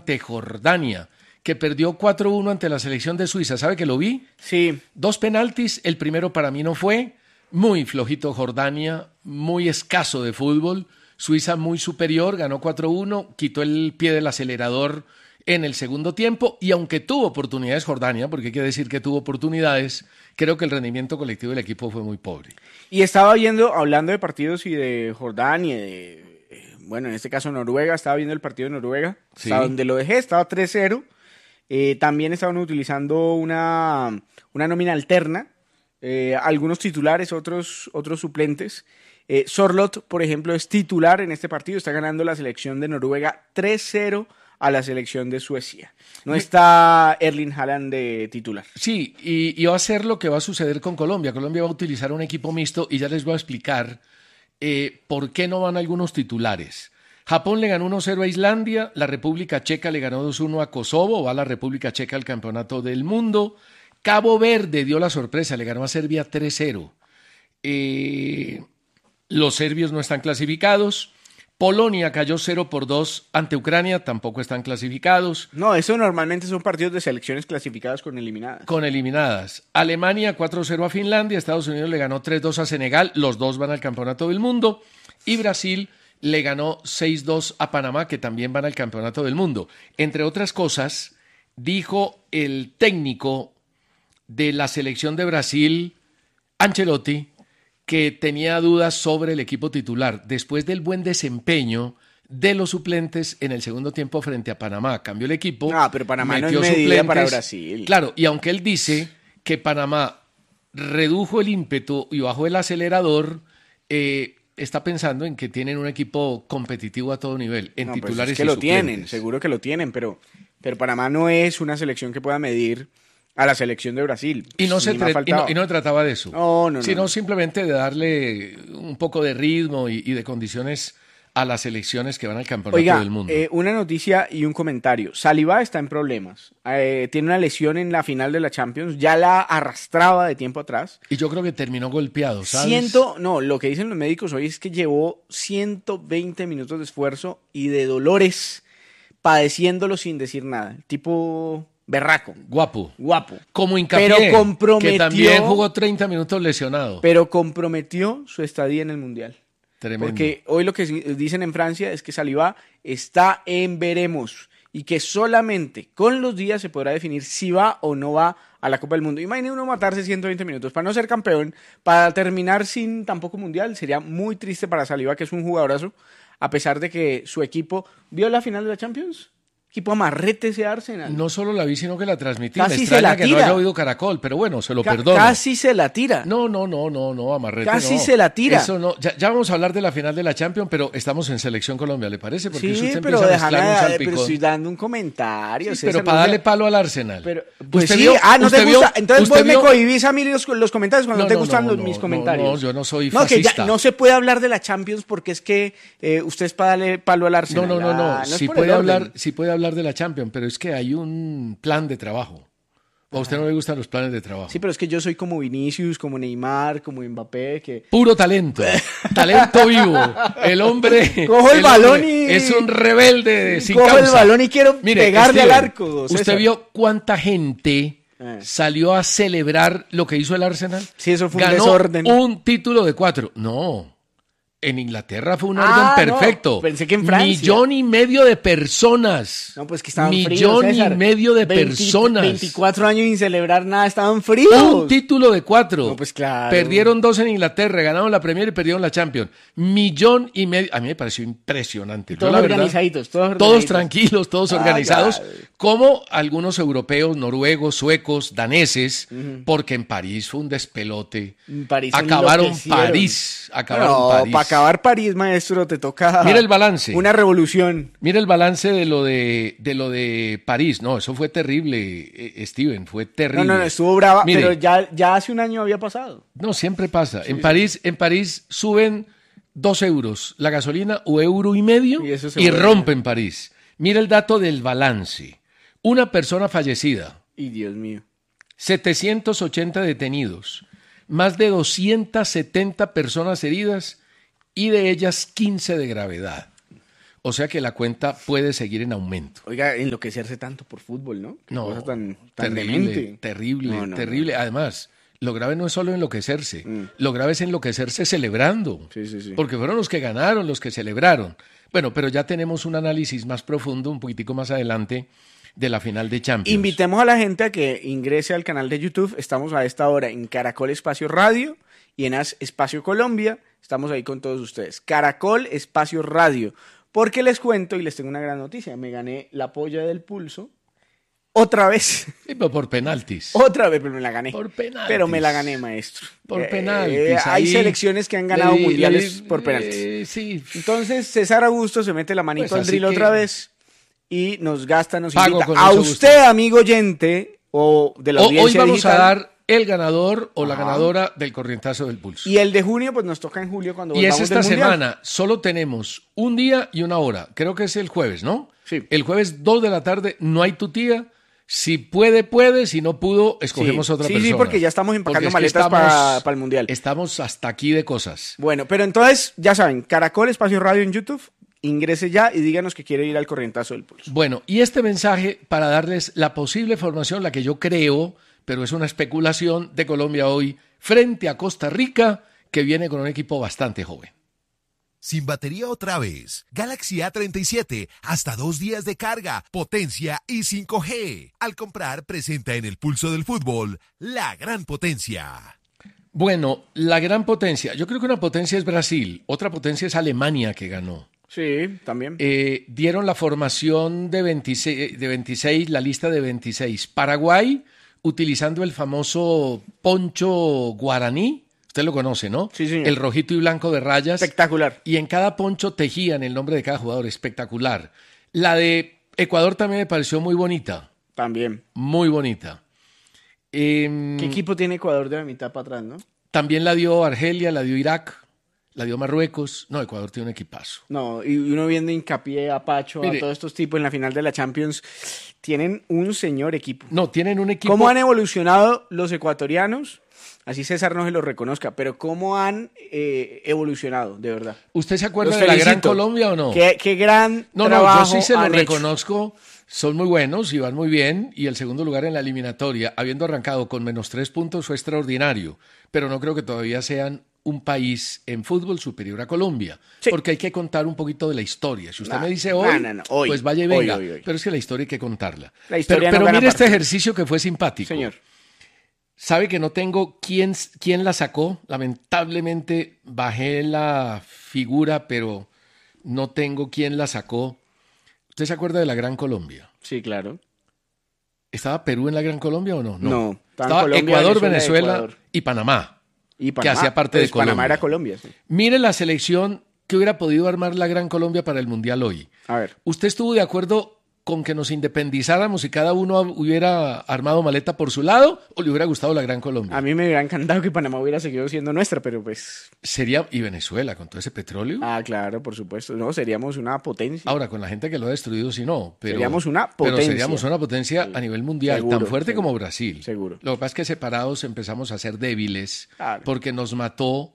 ante Jordania, que perdió 4-1 ante la selección de Suiza. ¿Sabe que lo vi? Sí. 2 penaltis, el primero para mí no fue. Muy flojito Jordania, muy escaso de fútbol. Suiza muy superior, ganó 4-1, quitó el pie del acelerador en el segundo tiempo, y aunque tuvo oportunidades Jordania, porque hay que decir que tuvo oportunidades, creo que el rendimiento colectivo del equipo fue muy pobre. Y estaba viendo, hablando de partidos y de Jordania, bueno, en este caso Noruega, estaba viendo el partido de Noruega, Sí. hasta donde lo dejé, estaba 3-0. También estaban utilizando una nómina alterna, algunos titulares, otros suplentes. Sorloth, por ejemplo, es titular en este partido, está ganando la selección de Noruega 3-0 a la selección de Suecia. No está Erling Haaland de titular. Sí, y va a ser lo que va a suceder con Colombia. Colombia va a utilizar un equipo mixto y ya les voy a explicar por qué no van algunos titulares. Japón le ganó 1-0 a Islandia, la República Checa le ganó 2-1 a Kosovo, va la República Checa al Campeonato del Mundo. Cabo Verde dio la sorpresa, le ganó a Serbia 3-0. Los serbios no están clasificados. Polonia cayó 0-2 ante Ucrania, tampoco están clasificados. No, eso normalmente son partidos de selecciones clasificadas con eliminadas. Con eliminadas. Alemania 4-0 a Finlandia, Estados Unidos le ganó 3-2 a Senegal, los dos van al Campeonato del Mundo, y Brasil le ganó 6-2 a Panamá, que también van al Campeonato del Mundo. Entre otras cosas, dijo el técnico de la selección de Brasil, Ancelotti, que tenía dudas sobre el equipo titular después del buen desempeño de los suplentes en el segundo tiempo frente a Panamá. Cambió el equipo. No, pero Panamá no es metió medida suplentes. para Brasil. Claro, y aunque él dice que Panamá redujo el ímpetu y bajó el acelerador, está pensando en que tienen un equipo competitivo a todo nivel, en No, pues titulares es que y lo suplentes. tienen, seguro que lo tienen, pero Panamá no es una selección que pueda medir a la selección de Brasil. Y no, se Ni más faltaba. y no trataba de eso, No, sino no. simplemente de darle un poco de ritmo y de condiciones a las selecciones que van al Campeonato Oiga, del Mundo. una noticia y un comentario. Saliba está en problemas. Tiene una lesión en la final de la Champions. Ya la arrastraba de tiempo atrás. Y yo creo que terminó golpeado, ¿sabes? Lo que dicen los médicos hoy es que llevó 120 minutos de esfuerzo y de dolores padeciéndolo sin decir nada. Tipo berraco. Guapo. Como Hincapié, Pero comprometió, que también jugó 30 minutos lesionado. Pero comprometió su estadía en el Mundial. Tremendo. Porque hoy lo que dicen en Francia es que Saliba está en veremos y que solamente con los días se podrá definir si va o no va a la Copa del Mundo. Imagine uno matarse 120 minutos para no ser campeón, para terminar sin tampoco Mundial. Sería muy triste para Saliba, que es un jugadorazo, a pesar de que su equipo vio la final de la Champions. Equipo amarrete ese Arsenal. No solo la vi, sino que la transmití. Casi Me se la extraña que no tira. haya oído Caracol, pero bueno, se lo perdono. Casi se la tira. No, Amarrete Casi no. se la tira. Eso no. Ya vamos a hablar de la final de la Champions, pero estamos en Selección Colombia, ¿le parece? Porque Sí, si usted pero empieza a déjame, mezclar un pero salpicón. estoy dando un comentario. Sí, César, pero para darle palo al Arsenal. Pero, pues ¿Usted sí, vio- no te usted vio- gusta. Entonces usted vos me vio- cohibís a mí los comentarios cuando No, te no, gustan no, mis no, comentarios. no, yo no soy No, que fascista. ya no se puede hablar de la Champions porque es que usted es para darle palo al Arsenal. No. es Sí por el orden. puede hablar de la Champions, pero es que hay un plan de trabajo. ¿O a usted no le gustan los planes de trabajo? Sí, pero es que yo soy como Vinicius, como Neymar, como Mbappé, que... Puro talento, talento vivo. El hombre, Cojo el balón hombre y- es un rebelde sin cojo causa. el balón y quiero pegarle al arco, ¿Usted César. vio cuánta gente salió a celebrar lo que hizo el Arsenal? Sí, eso fue un Ganó desorden. un título de 4. No. En Inglaterra fue un orden perfecto. no, pensé que en Francia. 1,5 millones de personas. No, pues que estaban 1,5 fríos, César. millones de 20, personas. 24 años sin celebrar nada, estaban fríos. Un título de 4. No, pues claro. Perdieron 2 en Inglaterra, ganaron la Premier y perdieron la Champions. 1,5 millones. A mí me pareció impresionante. Yo, Todos la verdad, organizaditos, todos todos tranquilos, todos organizados, claro. como algunos europeos, noruegos, suecos, daneses, porque en París fue un despelote. En París Acabaron enloquecieron. París. Para acabar París, maestro, te toca... Mira el balance. Una revolución. Mira el balance de lo de París. No, eso fue terrible, Steven, fue terrible. No, estuvo brava, Mire, pero ya hace un año había pasado. no, siempre pasa. En París suben 2 euros la gasolina o 1,5 Y eso se y vuelve. rompen París. Mira el dato del balance. Una persona fallecida, Y Dios mío. 780 detenidos, más de 270 personas heridas y de ellas 15 de gravedad. O sea que la cuenta puede seguir en aumento. Oiga, enloquecerse tanto por fútbol, ¿no? Qué No, cosa tan terrible, demente. terrible, No, no, terrible. Además, lo grave no es solo enloquecerse, lo grave es enloquecerse celebrando. Sí. Porque fueron los que ganaron, los que celebraron. Bueno, pero ya tenemos un análisis más profundo, un poquitico más adelante, de la final de Champions. Invitemos a la gente a que ingrese al canal de YouTube. Estamos a esta hora en Caracol Espacio Radio y en As Espacio Colombia. Estamos ahí con todos ustedes. Caracol Espacio Radio. Porque les cuento y les tengo una gran noticia. Me gané la polla del pulso. Otra vez. Sí, pero por penaltis. Otra vez, pero me la gané. Por penaltis. Pero me la gané, maestro. Por penaltis. Hay Ahí selecciones que han ganado mundiales por penaltis. Sí. Entonces, César Augusto se mete la manito Pues al drill así que- otra vez y nos gasta, nos Pago invita. con A mucho usted, gusto. amigo oyente, o de la Hoy audiencia vamos digital, a dar el ganador o la Ajá. ganadora del corrientazo del pulso. y el de junio, pues nos toca en julio cuando Y es volvamos esta del Mundial. semana. Solo tenemos un día y una hora. Creo que es el jueves, ¿no? Sí. El jueves 2 de la tarde no hay tu tía. Si puede, puede. Si no pudo, escogemos otra persona. Sí, porque ya estamos empacando Porque es que maletas para el Mundial. Estamos hasta aquí de cosas. Bueno, pero entonces, ya saben, Caracol Espacio Radio en YouTube, ingrese ya y díganos que quiere ir al corrientazo del pulso. Bueno, y este mensaje para darles la posible formación, la que yo creo, pero es una especulación de Colombia hoy, frente a Costa Rica, que viene con un equipo bastante joven. Sin batería otra vez. Galaxy A37, hasta 2 días de carga, potencia y 5G. Al comprar, presenta en el pulso del fútbol la gran potencia. Bueno, la gran potencia. Yo creo que una potencia es Brasil, otra potencia es Alemania que ganó. Sí, también. Dieron la formación de 26, la lista de 26. Paraguay, utilizando el famoso poncho guaraní, usted lo conoce, ¿no? Sí, señor. El rojito y blanco de rayas. Espectacular. Y en cada poncho tejían el nombre de cada jugador, espectacular. La de Ecuador también me pareció muy bonita, También. muy bonita. ¿Qué equipo tiene Ecuador de la mitad para atrás, no? También la dio Argelia, la dio Irak, la dio Marruecos. No, Ecuador tiene un equipazo. No, y uno viendo hincapié a Pacho, Mire. a todos estos tipos en la final de la Champions, tienen un señor equipo. No, tienen un equipo... ¿Cómo han evolucionado los ecuatorianos? Así César no se lo reconozca, pero ¿cómo han evolucionado, de verdad? ¿Usted se acuerda Los de la Gran felicito. Colombia o no? ¿Qué gran No, trabajo yo sí se lo han hecho? reconozco. Son muy buenos y van muy bien. Y el segundo lugar en la eliminatoria, habiendo arrancado con -3 puntos, fue extraordinario. Pero no creo que todavía sean un país en fútbol superior a Colombia. Sí. Porque hay que contar un poquito de la historia. Si usted No, me dice hoy, no. Hoy, pues vaya y hoy, venga. hoy. Pero es que la historia hay que contarla. La historia pero no gana mire este partido. ejercicio que fue simpático. Señor. Sabe que no tengo quién la sacó. Lamentablemente bajé la figura, pero no tengo quién la sacó. ¿Usted se acuerda de la Gran Colombia? Sí, claro. ¿Estaba Perú en la Gran Colombia o no? No. Estaba Colombia, Ecuador, Venezuela, Venezuela Ecuador. y Panamá. Y que hacía parte de Panamá Colombia. era Colombia, sí. Mire la selección que hubiera podido armar la Gran Colombia para el Mundial hoy. A ver. ¿Usted estuvo de acuerdo con que nos independizáramos y cada uno hubiera armado maleta por su lado o le hubiera gustado la Gran Colombia? A mí me hubiera encantado que Panamá hubiera seguido siendo nuestra, pero pues... Sería, y Venezuela con todo ese petróleo. Ah, claro, por supuesto. No, seríamos una potencia. Ahora, con la gente que lo ha destruido, sí no. Pero, Seríamos una Pero potencia. seríamos una potencia a nivel mundial, Seguro, tan fuerte seguro. como Brasil. Seguro. Lo que pasa es que separados empezamos a ser débiles Claro. porque nos mató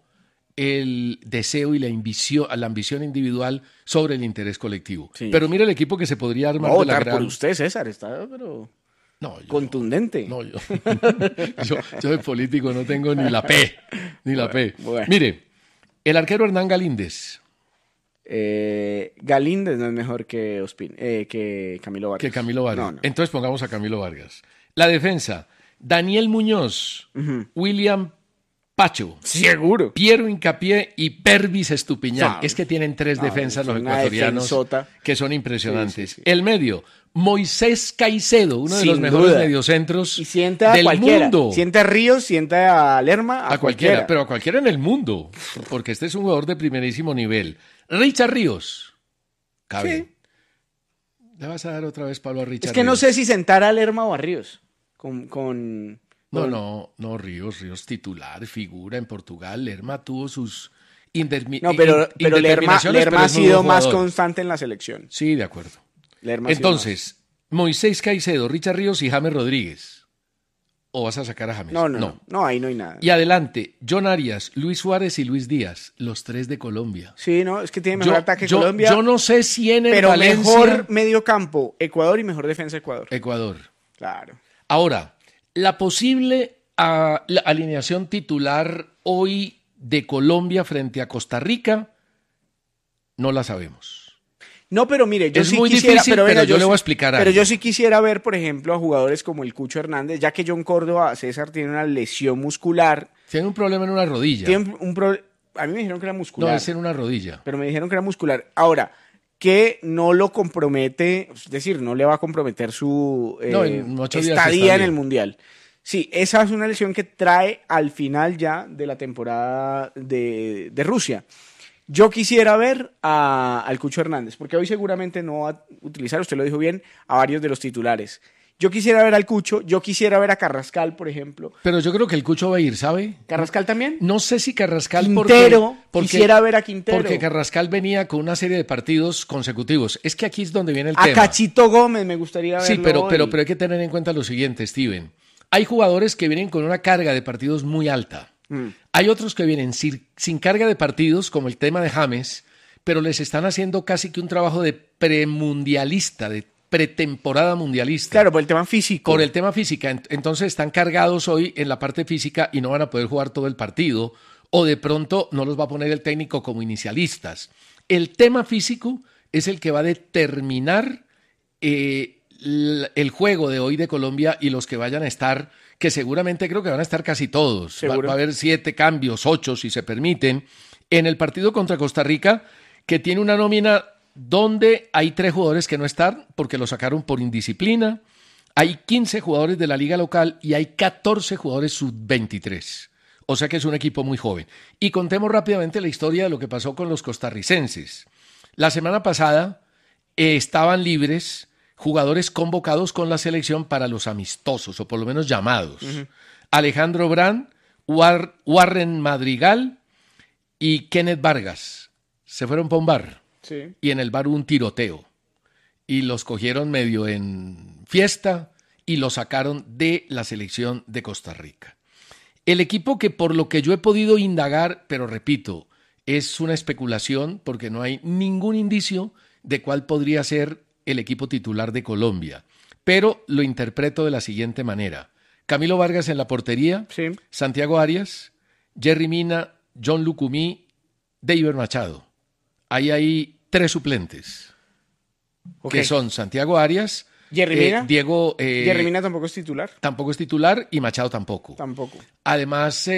el deseo y la ambición individual sobre el interés colectivo. Sí. Pero mire el equipo que se podría armar No, de la votar gran... por usted, César, está pero No, yo, contundente. no, yo de político no tengo ni la P, ni la P. bueno. Mire, el arquero Hernán Galíndez, Galíndez no es mejor que que Camilo Vargas. que Camilo Vargas. No, no. Entonces pongamos a Camilo Vargas. La defensa, Daniel Muñoz, William Pacho, Seguro. Piero Hincapié y Pervis Estupiñán. No, es que tienen tres no, defensas es los una ecuatorianos defensota. que son impresionantes. Sí, sí, sí. El medio, Moisés Caicedo, uno de Sin los mejores duda. mediocentros Y siente a del cualquiera. mundo. Siente a Ríos, siente a Lerma, A cualquiera, pero a cualquiera en el mundo, porque este es un jugador de primerísimo nivel. Richard Ríos. Cabe. Sí. Le vas a dar otra vez Pablo a Richard Es que no Ríos. sé si sentar a Lerma o a Ríos. Con... No, Ríos titular, figura en Portugal. Lerma tuvo sus No, pero Lerma pero ha es muy sido buen más jugador. constante en la selección. Sí, de acuerdo. Lerma ha sido Entonces, Moisés Caicedo, Richard Ríos y James Rodríguez. o vas a sacar a James? No, ahí no hay nada. Y adelante, John Arias, Luis Suárez y Luis Díaz, los tres de Colombia. Sí, no, es que tiene mejor ataque Colombia. Yo no sé si en el pero Valencia... mejor medio campo Ecuador y mejor defensa Ecuador. Claro. Ahora, la posible la alineación titular hoy de Colombia frente a Costa Rica, no la sabemos. No, pero mire, yo es sí muy quisiera, difícil, pero yo le voy a sí, explicar Pero algo. yo sí quisiera ver, por ejemplo, a jugadores como el Cucho Hernández, ya que John Córdoba, César, tiene una lesión muscular. Tiene un problema en una rodilla. A mí me dijeron que era muscular. No, es en una rodilla. Pero me dijeron que era muscular. Ahora, que no lo compromete, es decir, no le va a comprometer su estadía en el Mundial. Sí, esa es una lesión que trae al final ya de la temporada de Rusia. Yo quisiera ver al Cucho Hernández, porque hoy seguramente no va a utilizar, usted lo dijo bien, a varios de los titulares. Yo quisiera ver al Cucho, yo quisiera ver a Carrascal, por ejemplo. Pero yo creo que el Cucho va a ir, ¿sabe? ¿Carrascal también? No sé si Carrascal... Quintero, quisiera ver a Quintero. Porque Carrascal venía con una serie de partidos consecutivos. Es que aquí es donde viene el tema. A Cachito Gómez me gustaría verlo. Sí, pero hay que tener en cuenta lo siguiente, Steven. Hay jugadores que vienen con una carga de partidos muy alta. Hay otros que vienen sin carga de partidos, como el tema de James, pero les están haciendo casi que un trabajo de premundialista, de pretemporada mundialista. Claro, por el tema físico. Por el tema física. Entonces están cargados hoy en la parte física y no van a poder jugar todo el partido, o de pronto no los va a poner el técnico como inicialistas. El tema físico es el que va a determinar el juego de hoy de Colombia y los que vayan a estar, que seguramente creo que van a estar casi todos. Va a haber 7 cambios, 8 si se permiten. En el partido contra Costa Rica, que tiene una nómina donde hay 3 jugadores que no están porque lo sacaron por indisciplina. Hay 15 jugadores de la liga local y hay 14 jugadores sub-23. O sea que es un equipo muy joven. Y contemos rápidamente la historia de lo que pasó con los costarricenses. La semana pasada estaban libres jugadores convocados con la selección para los amistosos, o por lo menos llamados. Alejandro Brand, Warren Madrigal y Kenneth Vargas. Se fueron para un bar. Sí. Y en el bar hubo un tiroteo. Y los cogieron medio en fiesta y los sacaron de la selección de Costa Rica. El equipo que, por lo que yo he podido indagar, pero repito, es una especulación porque no hay ningún indicio de cuál podría ser el equipo titular de Colombia. Pero lo interpreto de la siguiente manera. Camilo Vargas en la portería, sí. Santiago Arias, Jerry Mina, John Lucumí, David Machado. Ahí hay 3 suplentes, que son Santiago Arias, Jerry Mina. Jerry Mina tampoco es titular. Tampoco es titular y Machado tampoco. Tampoco. Además,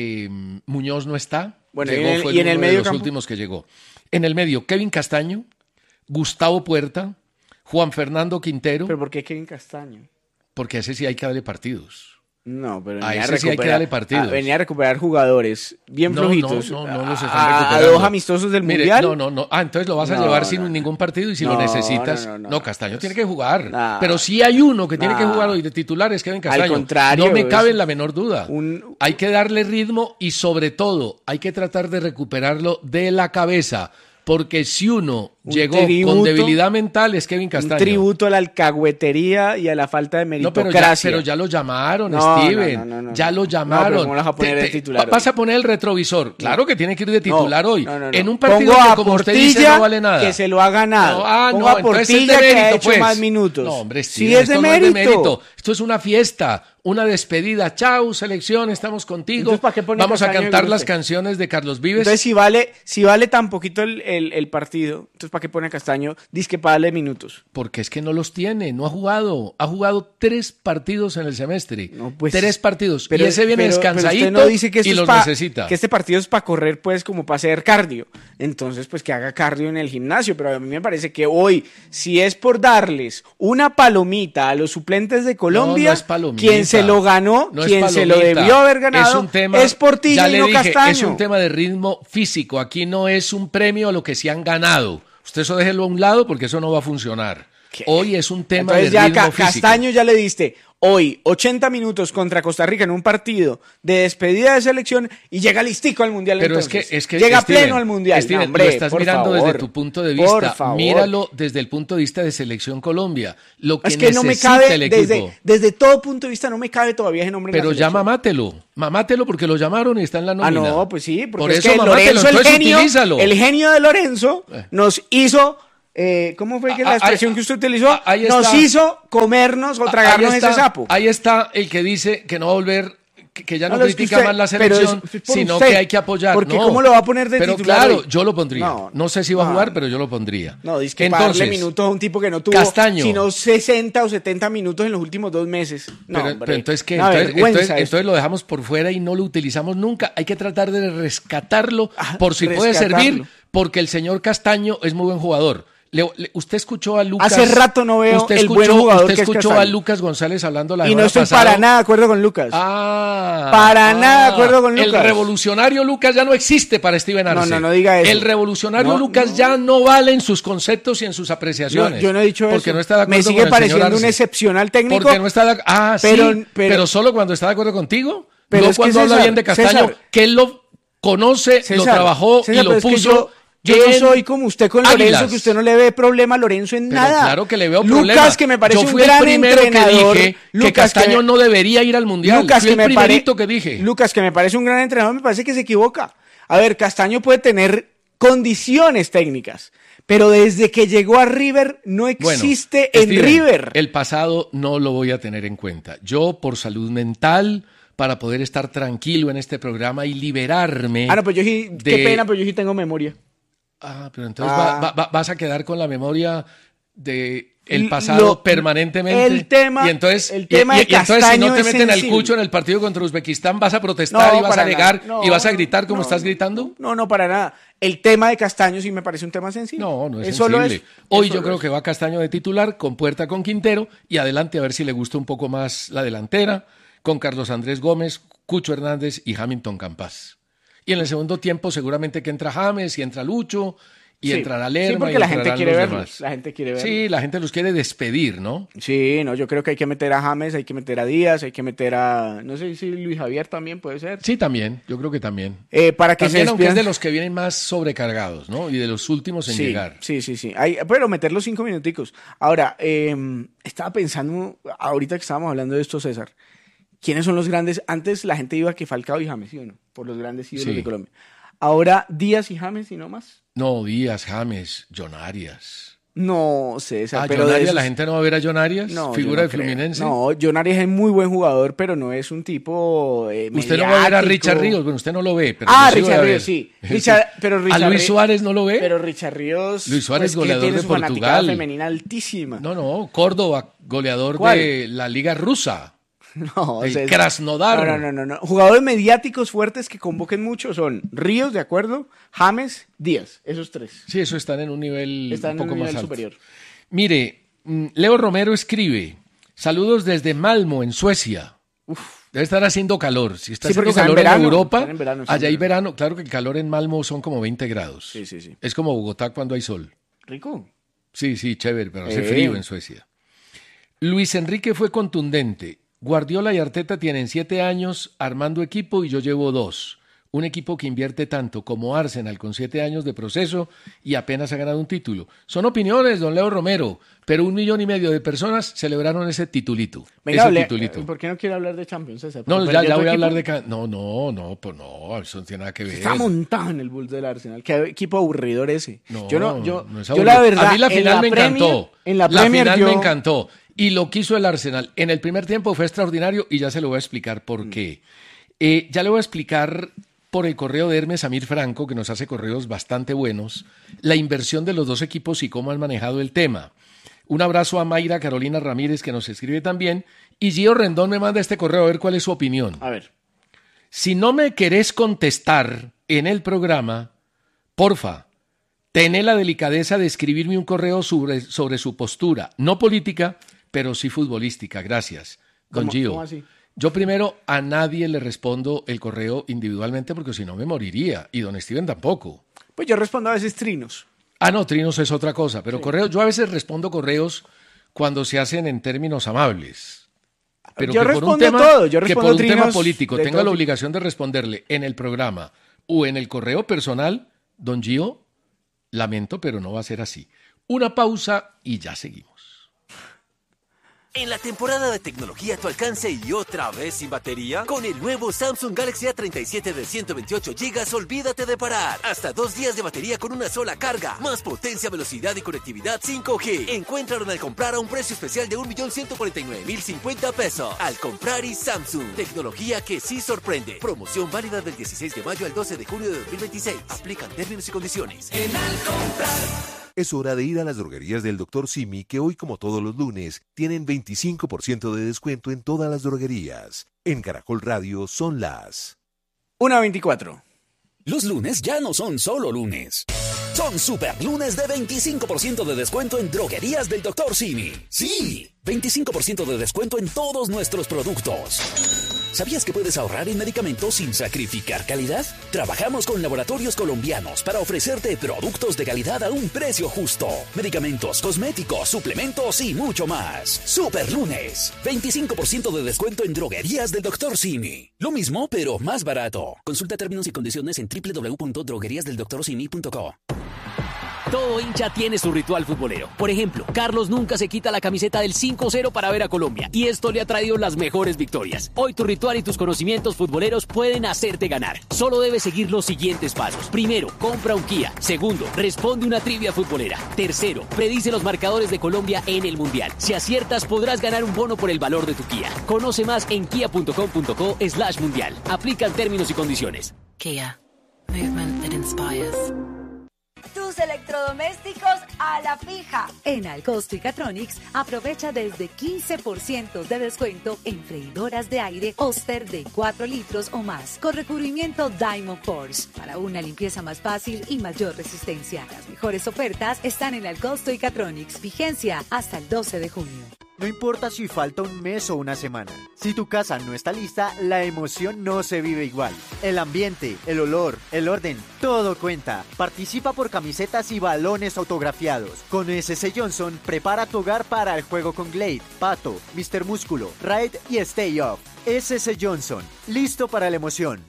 Muñoz no está. Bueno, fue en el medio de los campo? últimos que llegó. En el medio, Kevin Castaño, Gustavo Puerta, Juan Fernando Quintero. ¿Pero por qué Kevin Castaño? Porque a ese sí hay que darle partidos. No, pero a ese sí hay que darle partidos. Venía a recuperar jugadores bien flojitos. No los están a recuperando. 2 amistosos del Mundial. No. Entonces lo vas a llevar sin ningún partido y si lo necesitas. No, Castaño tiene que jugar. Pero sí hay uno que tiene que jugar hoy de titular, es Kevin Castaño. Al contrario. No me cabe la menor duda. Hay que darle ritmo y sobre todo hay que tratar de recuperarlo de la cabeza. Porque si uno llegó con debilidad mental es Kevin Castaño. Un tributo a la alcahuetería y a la falta de meritocracia. Pero ya lo llamaron, Steven. Ya lo llamaron. ¿Cómo vas a poner de titular vas a poner el retrovisor. Claro que tiene que ir de titular hoy. No. En un partido que, como usted dice, no vale nada. Que se lo ha ganado. Pongo a Portilla, que ha hecho más minutos. No, hombre, Steven, sí, esto no es de mérito. Esto es una fiesta, una despedida. Chau, selección, estamos contigo. Entonces, vamos a cantar las canciones de Carlos Vives. Entonces, si vale tan poquito el partido, entonces ¿para qué pone a Castaño? Dice que para darle minutos. Porque es que no los tiene, no ha jugado. Ha jugado 3 partidos en el semestre. No, pues, 3 partidos. Pero, y ese viene descansadito usted no dice que esto y los necesita. Que este partido es para correr, pues, como para hacer cardio. Entonces, pues, que haga cardio en el gimnasio. Pero a mí me parece que hoy, si es por darles una palomita a los suplentes de Colombia, no es palomita. Quien se lo ganó, quien se lo debió haber ganado, es Portilla y no Castaño. Es un tema de ritmo físico. Aquí no es un premio a lo que se han ganado. Usted eso déjelo a un lado porque eso no va a funcionar. Hoy es un tema Entonces de ya ritmo físico. Castaño ya le diste hoy 80 minutos contra Costa Rica en un partido de despedida de selección y llega listico al Mundial. Pero entonces. es que llega Steven, pleno al Mundial. Steven, No, hombre, lo estás por mirando favor, desde tu punto de por vista. favor. Míralo desde el punto de vista de Selección Colombia. Lo que Es que no me necesita cabe, el equipo. desde todo punto de vista, no me cabe todavía ese nombre en la Pero ya selección. mamátelo porque lo llamaron y está en la nómina. No, pues sí, porque Por es eso que mamátelo, Lorenzo, entonces utilízalo. el genio de Lorenzo, nos hizo, ¿cómo fue que la expresión que usted utilizó? Ahí Nos está. hizo comernos o tragarnos ese sapo. Ahí está el que dice que no va a volver, que ya no No, es que critica usted- más la pero selección, es por sino usted, que hay que apoyar. porque No. ¿cómo lo va a poner de pero titular claro, hoy? yo lo pondría. No sé si va a no. jugar, pero yo lo pondría. No, dice que para darle Entonces, minutos a un tipo que no tuvo Castaño. sino 60 o 70 minutos en los últimos 2 meses. No, pero hombre, entonces, ¿qué? una vergüenza esto. Entonces lo dejamos por fuera y no lo utilizamos nunca. Hay que tratar de rescatarlo por si puede rescatarlo. servir, porque el señor Castaño es muy buen jugador. Usted escuchó a Lucas. Hace rato no veo usted el buen jugador Usted que es escuchó a Castaño. Lucas González hablando la Y no semana estoy pasada. para nada de acuerdo con Lucas. Para nada de acuerdo con Lucas. El revolucionario Lucas ya no existe para Steven Arce. No diga eso. El revolucionario No, Lucas ya no vale en sus conceptos y en sus apreciaciones. Yo no he dicho porque eso. no está de acuerdo Me sigue con el señor pareciendo un Arce. excepcional técnico. Porque no está de acuerdo. pero- pero solo cuando está de acuerdo contigo. Pero No es que cuando habla César, bien de Castaño, César, que él lo conoce, lo César, trabajó César, y lo pero es que puso. yo no en soy como usted con Lorenzo, Águilas. que usted no le ve problema a Lorenzo en Pero nada. claro que le veo Lucas, problema. que me parece Yo un fui el gran primero entrenador. que dije que Lucas, Castaño no debería ir al Mundial. Lucas, Fui que el me primerito que dije. Lucas, que me parece un gran entrenador, me parece que se equivoca. A ver, Castaño puede tener condiciones técnicas, pero desde que llegó a River no existe en Steven, River. El pasado no lo voy a tener en cuenta. Yo, por salud mental, para poder estar tranquilo en este programa y liberarme. Ah, no, pues yo sí, qué pena, pero yo sí tengo memoria. Pero entonces vas a quedar con la memoria de el pasado Lo- permanentemente. el tema- y entonces, el tema de y entonces si Castaño no te es meten al sensible. cucho en el partido contra Uzbekistán, vas a protestar No, y vas a para negar nada. No, y vas a gritar como no, estás gritando. No, para nada. El tema de Castaño sí me parece un tema sensible. No es Eso lo sensible. es. Hoy Eso yo lo creo es. que va Castaño de titular, con Puerta con Quintero, y adelante a ver si le gusta un poco más la delantera, con Carlos Andrés Gómez, Cucho Hernández y Hamilton Campas. Y en el segundo tiempo seguramente que entra James y entra Lucho y Sí. entrará Lerma. Sí, porque y la gente entrarán quiere los verlos. demás. La gente quiere verlos. Sí, la gente los quiere despedir, ¿no? Sí, no, yo creo que hay que meter a James, hay que meter a Díaz, hay que meter a, no sé si Luis Javier también puede ser. Sí, también, yo creo que también. Para que También, se aunque es despidan. de los que vienen más sobrecargados, ¿no? Y de los últimos en Sí, llegar. sí. Pero meter los 5 minuticos. Ahora, estaba pensando, ahorita que estábamos hablando de esto, César, ¿quiénes son los grandes? Antes la gente iba que Falcao y James, ¿sí o no? Por los grandes ídolos Sí. de Colombia. Ahora, Díaz y James y no más. No, Díaz, James, John Arias. No, César, Ah, pero John de Arias, esos- la gente no va a ver a John Arias, No, figura yo no de creo. Fluminense. No, John Arias es muy buen jugador, pero no es un tipo Usted no va a ver a mediático. Richard Ríos, bueno, usted no lo ve, pero Ah, yo sí voy a Richard ver. Ríos, sí. Pero ¿A Richard Luis Ríos- Suárez no lo ve? Pero Richard Ríos, Luis Suárez, que goleador tiene de su fanaticada Portugal. femenina altísima. No, Córdoba, goleador ¿Cuál? de la Liga Rusa. No, El César. Krasnodar. No. Jugadores mediáticos fuertes que convoquen mucho son Ríos, de acuerdo, James, Díaz, esos tres. Sí, eso están en un nivel Están un poco en un más nivel alto. superior. Mire, Leo Romero escribe, saludos desde Malmo, en Suecia. Debe estar haciendo calor. Si está Sí, porque haciendo están en calor verano, en Europa, están en verano, están allá en hay verano. Claro que el calor en Malmo son como 20 grados. Sí. Es como Bogotá cuando hay sol. Rico. Sí, chévere, pero hace frío en Suecia. Luis Enrique fue contundente. Guardiola y Arteta tienen 7 años armando equipo y yo llevo 2. Un equipo que invierte tanto como Arsenal con 7 años de proceso y apenas ha ganado un título. Son opiniones, don Leo Romero, pero 1,5 millones de personas celebraron ese titulito. Venga, ese titulito. ¿por qué no quiere hablar de Champions, César? No, Porque ya perdió tu voy a equipo. hablar de... No, eso no tiene nada que ver. Está montado en el Bulls del Arsenal. Qué equipo aburridor ese. No, yo no es yo aburrido. la verdad, a mí la en final me Premier- encantó. En la Premier final yo- me encantó. Y lo quiso el Arsenal. En el primer tiempo fue extraordinario y ya se lo voy a explicar por qué. Ya le voy a explicar por el correo de Hermes Amir Franco, que nos hace correos bastante buenos, la inversión de los dos equipos y cómo han manejado el tema. Un abrazo a Mayra Carolina Ramírez, que nos escribe también. Y Gio Rendón me manda este correo a ver cuál es su opinión. A ver. Si no me querés contestar en el programa, porfa, tené la delicadeza de escribirme un correo sobre su postura, no política, pero sí futbolística. Gracias, don ¿Cómo- Gio. cómo así? Yo primero a nadie le respondo el correo individualmente porque si no me moriría, y don Steven tampoco. Pues yo respondo a veces trinos. Ah, no, trinos es otra cosa, pero correos, yo a veces respondo correos cuando se hacen en términos amables. Pero yo que por respondo un tema, todo, yo que respondo por un tema trinos político de tenga todo la tipo. obligación de responderle en el programa o en el correo personal, don Gio, lamento, pero no va a ser así. Una pausa y ya seguimos. En la temporada de tecnología a tu alcance y otra vez sin batería, con el nuevo Samsung Galaxy A37 de 128 GB, olvídate de parar. Hasta 2 días de batería con una sola carga. Más potencia, velocidad y conectividad 5G. Encuéntralo al comprar a un precio especial de 1.149.050 pesos. Al comprar y Samsung. Tecnología que sí sorprende. Promoción válida del 16 de mayo al 12 de junio de 2026. Aplican términos y condiciones. Es hora de ir a las droguerías del Dr. Simi, que hoy, como todos los lunes, tienen 25% de descuento en todas las droguerías. En Caracol Radio son las 1:24. Los lunes ya no son solo lunes. Son super lunes de 25% de descuento en droguerías del Dr. Simi. Sí, 25% de descuento en todos nuestros productos. ¿Sabías que puedes ahorrar en medicamentos sin sacrificar calidad? Trabajamos con laboratorios colombianos para ofrecerte productos de calidad a un precio justo. Medicamentos, cosméticos, suplementos y mucho más. Super lunes. 25% de descuento en droguerías del Dr. Simi. Lo mismo, pero más barato. Consulta términos y condiciones en www.drogueriasdeldoctorsimi.co. Todo hincha tiene su ritual futbolero. Por ejemplo, Carlos nunca se quita la camiseta del 5-0 para ver a Colombia, y esto le ha traído las mejores victorias. Hoy tu ritual y tus conocimientos futboleros pueden hacerte ganar. Solo debes seguir los siguientes pasos. Primero, compra un Kia. Segundo, responde una trivia futbolera. Tercero, predice los marcadores de Colombia en el Mundial. Si aciertas, podrás ganar un bono por el valor de tu Kia. Conoce más en kia.com.co/mundial. Aplican términos y condiciones. Kia. Movement that inspires. Tus electrodomésticos a la fija. En Alcosto y Catronics aprovecha desde 15% de descuento en freidoras de aire Oster de 4 litros o más con recubrimiento Diamond Force para una limpieza más fácil y mayor resistencia. Las mejores ofertas están en Alcosto y Catronics. Vigencia hasta el 12 de junio. No importa si falta un mes o una semana. Si tu casa no está lista, la emoción no se vive igual. El ambiente, el olor, el orden, todo cuenta. Participa por camisetas y balones autografiados. Con SS Johnson, prepara tu hogar para el juego con Glade, Pato, Mr. Músculo, Raid y Stay Off. SS Johnson, listo para la emoción.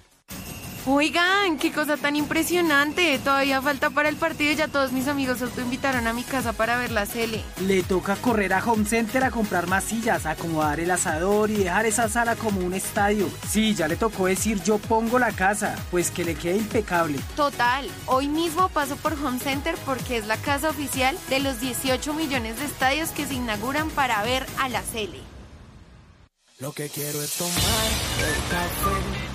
Oigan, qué cosa tan impresionante. Todavía falta para el partido y ya todos mis amigos se autoinvitaron a mi casa para ver la Sele. Le toca correr a Home Center a comprar más sillas, acomodar el asador y dejar esa sala como un estadio. Sí, ya le tocó decir yo pongo la casa, pues que le quede impecable. Total, hoy mismo paso por Home Center porque es la casa oficial de los 18 millones de estadios que se inauguran para ver a la Sele. Lo que quiero es tomar el café